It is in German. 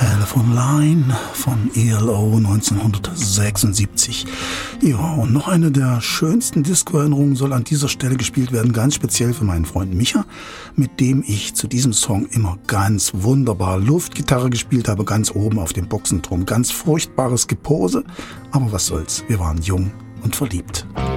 Telephone Line von ELO 1976. Ja, und noch eine der schönsten Disco-Erinnerungen soll an dieser Stelle gespielt werden, ganz speziell für meinen Freund Micha, mit dem ich zu diesem Song immer ganz wunderbar Luftgitarre gespielt habe, ganz oben auf dem Boxentrum. Ganz furchtbares Gepose, aber was soll's, wir waren jung und verliebt.